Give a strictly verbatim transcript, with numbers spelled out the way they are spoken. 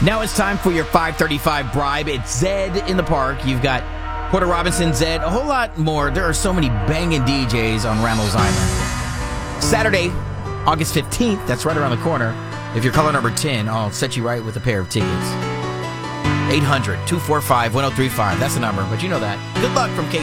Now it's time for your five thirty-five bribe. It's Zed in the park. You've got Porter Robinson, Zed, a whole lot more. There are so many banging D Js on Randall's Island. Saturday, August fifteenth, that's right around the corner. If you're caller number ten, I'll set you right with a pair of tickets. eight hundred, two four five, one oh three five. That's the number, but you know that. Good luck from K